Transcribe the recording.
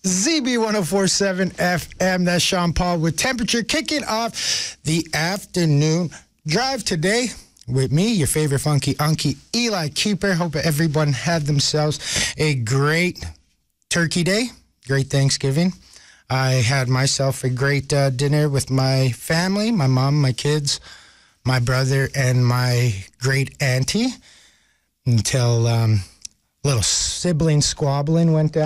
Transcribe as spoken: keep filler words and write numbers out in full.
Z B one oh four point seven F M. That's Sean Paul with Temperature, kicking off the afternoon drive today with me, your favorite funky unky, Eli Keeper. Hope everyone had themselves a great Turkey Day, great Thanksgiving. I had myself a great uh, dinner with my family, my mom, my kids, my brother, and my great auntie until um, little sibling squabbling went down.